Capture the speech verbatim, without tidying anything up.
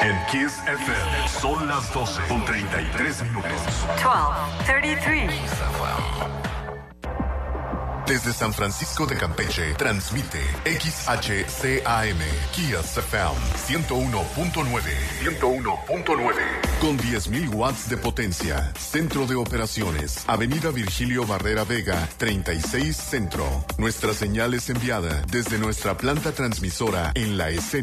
En Kiss F M son las doce con treinta y tres minutos. doce treinta y tres. Desde San Francisco de Campeche, transmite X H C A M, Kiss F M, ciento uno punto nueve. ciento uno punto nueve. Con diez mil watts de potencia. Centro de operaciones. Avenida Virgilio Barrera Vega, treinta y seis Centro. Nuestra señal es enviada desde nuestra planta transmisora en la escena.